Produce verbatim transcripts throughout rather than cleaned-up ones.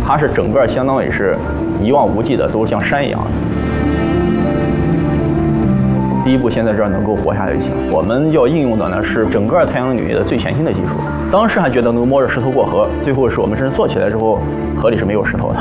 它是整个相当于是一望无际的，都是像山一样的。第一步先在这儿能够活下来就行。我们要应用的呢是整个太阳能领域的最先进的技术。当时还觉得能摸着石头过河，最后是我们真正做起来之后，河里是没有石头的。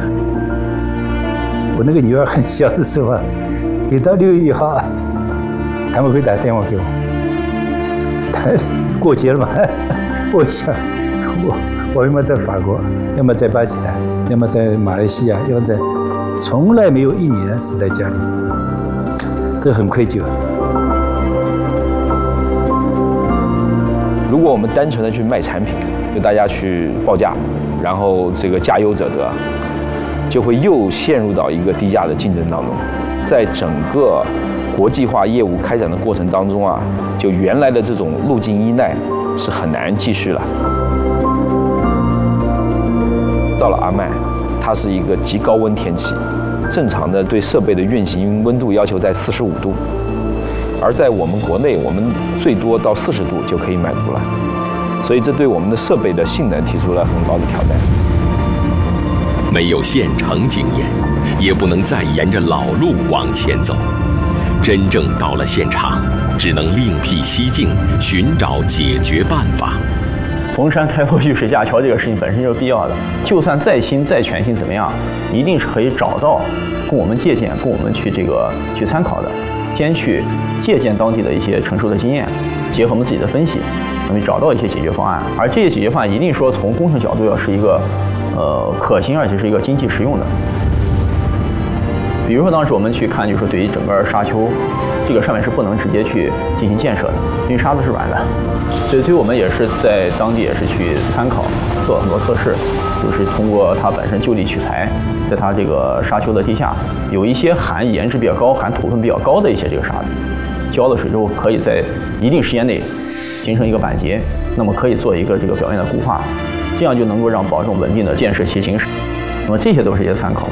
我那个女儿很小的时候啊，一到六月一号，他们会打电话给我。他过节了嘛，我想我我要么在法国，要么在巴基斯坦，要么在马来西亚，要么在，从来没有一年是在家里的。这很愧疚。 如果我们单纯的去卖产品，就大家去报价，然后这个价优者得，就会又陷入到一个低价的竞争当中。在整个国际化业务开展的过程当中啊，就原来的这种路径依赖是很难继续了。到了阿曼，它是一个极高温天气。正常的对设备的运行温度要求在四十五度，而在我们国内，我们最多到四十度就可以满足了，所以这对我们的设备的性能提出了很高的挑战。 没有现成经验，也不能再沿着老路往前走，真正到了现场，只能另辟蹊径，寻找解决办法。 红山开拓遇水架桥这个事情本身就是必要的，就算再新再全新怎么样，一定是可以找到供我们借鉴、供我们去这个去参考的。先去借鉴当地的一些成熟的经验，结合我们自己的分析，那么找到一些解决方案。而这些解决方案一定说从工程角度要是一个呃可行，而且是一个经济实用的。比如说当时我们去看，就是说对于整个沙丘，这个上面是不能直接去进行建设的，因为沙子是软的。所以，所以我们也是在当地也是去参考，做很多测试，就是通过它本身就地取材，在它这个沙丘的地下有一些含盐质比较高、含土分比较高的一些这个沙子，浇了水之后可以在一定时间内形成一个板结，那么可以做一个这个表面的固化，这样就能够让保证稳定的建设期行驶。那么这些都是一些参考。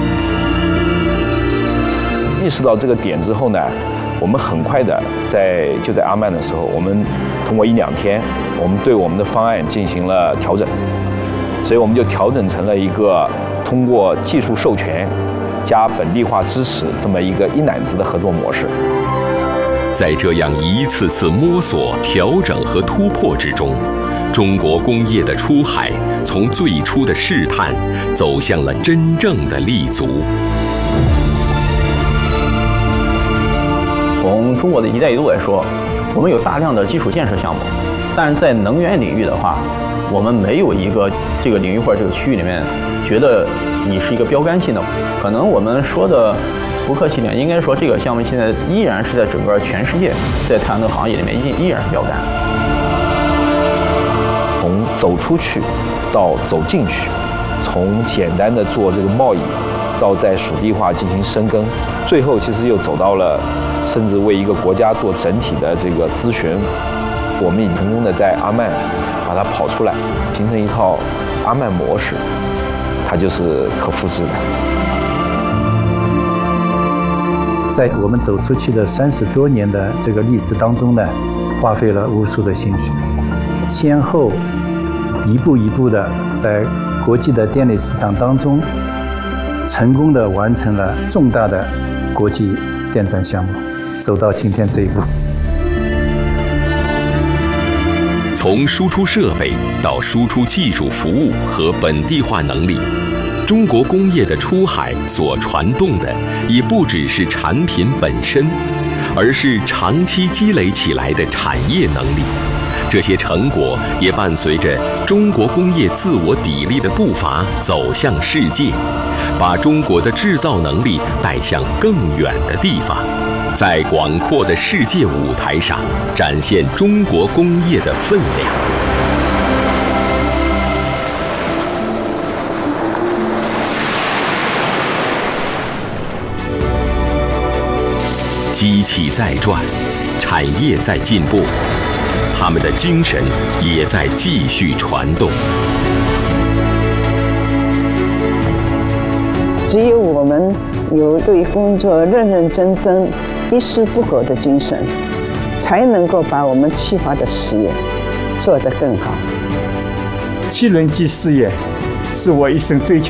意识到这个点之后呢，我们很快的在就在阿曼的时候，我们通过一两天，我们对我们的方案进行了调整，所以我们就调整成了一个通过技术授权加本地化支持这么一个一揽子的合作模式。 在这样一次次摸索、调整和突破之中，中国工业的出海从最初的试探走向了真正的立足。 从中国的一带一路来说，我们有大量的基础建设项目，但是在能源领域的话，我们没有一个这个领域或者这个区域里面觉得你是一个标杆性的。可能我们说的不客气点，应该说这个项目现在依然是在整个全世界在太阳能行业里面依依然是标杆。 从走出去到走进去，从简单的做这个贸易，到在属地化进行深耕，最后其实又走到了甚至为一个国家做整体的这个咨询。我们已经成功的在阿曼把它跑出来，形成一套阿曼模式，它就是可复制的。 在我们走出去的三十多年的这个历史当中呢，花费了无数的心血，先后一步一步的在国际的电力市场当中，成功的完成了重大的国际电站项目，走到今天这一步。 从输出设备到输出技术服务和本地化能力，中国工业的出海所传动的已不只是产品本身，而是长期积累起来的产业能力。这些成果也伴随着中国工业自我砥砺的步伐走向世界，把中国的制造能力带向更远的地方，在广阔的世界舞台上展现中国工业的分量。机器在转，产业在进步，他们的精神也在继续传动。 只有我们有对工作认认真真、一丝不苟的精神，才能够把我们计划的事业做得更好。 七轮机事业是我一生追求